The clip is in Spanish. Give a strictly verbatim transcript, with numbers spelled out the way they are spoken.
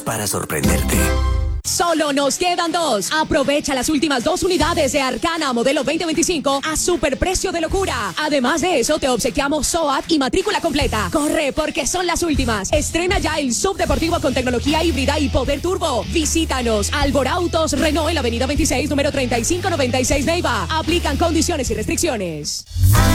para sorprenderte. Solo nos quedan dos. Aprovecha las últimas dos unidades de Arcana modelo veinte veinticinco a superprecio de locura. Además de eso, te obsequiamos S O A T y matrícula completa. Corre, porque son las últimas. Estrena ya el subdeportivo con tecnología híbrida y poder turbo. Visítanos. Alborautos Renault en la avenida veintiséis, número treinta y cinco noventa y seis Neiva. Aplican condiciones y restricciones.